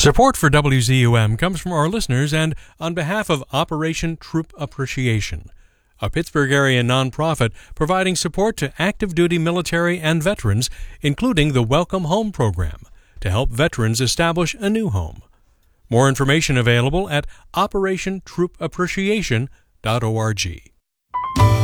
Support for WZUM comes from our listeners and on behalf of Operation Troop Appreciation, a Pittsburgh area nonprofit providing support to active duty military and veterans, including the Welcome Home program, to help veterans establish a new home. More information available at operationtroopappreciation.org.